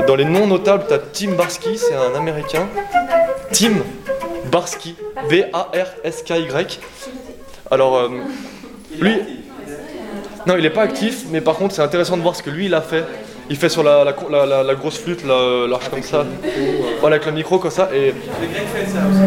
Dans les noms notables, t'as Tim Barsky, c'est un américain. Tim Barsky, B-A-R-S-K-Y. Alors, lui. Non, il est pas actif, mais par contre, c'est intéressant de voir ce que lui il a fait. Il fait sur la grosse flûte, l'arche comme ça. Voilà, avec le micro comme ça. Et